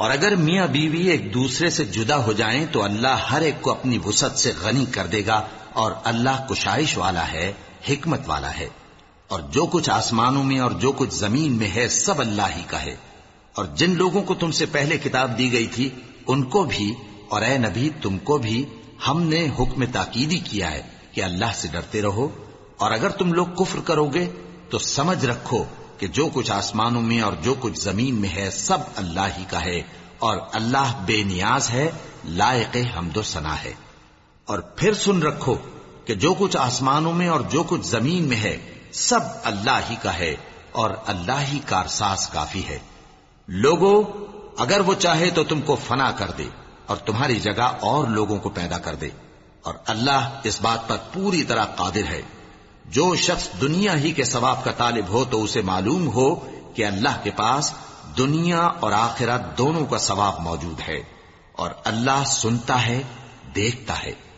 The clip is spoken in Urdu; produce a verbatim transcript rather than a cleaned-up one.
اور اگر میاں بیوی ایک دوسرے سے جدا ہو جائیں تو اللہ ہر ایک کو اپنی وسعت سے غنی کر دے گا، اور اللہ کشائش والا ہے، حکمت والا ہے۔ اور جو کچھ آسمانوں میں اور جو کچھ زمین میں ہے سب اللہ ہی کا ہے۔ اور جن لوگوں کو تم سے پہلے کتاب دی گئی تھی ان کو بھی، اور اے نبی تم کو بھی، ہم نے حکم تاکیدی کیا ہے کہ اللہ سے ڈرتے رہو۔ اور اگر تم لوگ کفر کرو گے تو سمجھ رکھو کہ جو کچھ آسمانوں میں اور جو کچھ زمین میں ہے سب اللہ ہی کا ہے، اور اللہ بے نیاز ہے، لائق حمد و ثنا ہے۔ اور پھر سن رکھو کہ جو کچھ آسمانوں میں اور جو کچھ زمین میں ہے سب اللہ ہی کا ہے، اور اللہ ہی کارساز کافی ہے۔ لوگو اگر وہ چاہے تو تم کو فنا کر دے اور تمہاری جگہ اور لوگوں کو پیدا کر دے، اور اللہ اس بات پر پوری طرح قادر ہے۔ جو شخص دنیا ہی کے ثواب کا طالب ہو تو اسے معلوم ہو کہ اللہ کے پاس دنیا اور آخرت دونوں کا ثواب موجود ہے، اور اللہ سنتا ہے، دیکھتا ہے۔